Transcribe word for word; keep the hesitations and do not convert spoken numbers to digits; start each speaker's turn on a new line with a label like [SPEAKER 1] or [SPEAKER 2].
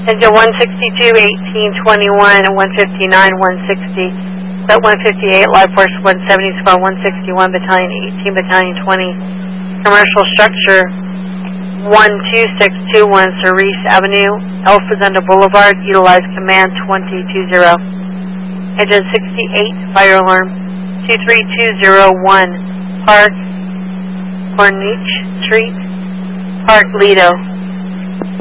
[SPEAKER 1] Engine one sixty-two, eighteen twenty-one, one fifty-nine, one sixty, Set one fifty-eight, Live Force one seventy, Squad one sixty-one, Battalion eighteen, Battalion twenty, Commercial Structure one two six two one, Cerise Avenue, El Fazenda Boulevard, utilize Command twenty twenty. Engine sixty-eight, Fire Alarm two three two zero one, Park Corniche Street, Park Lido.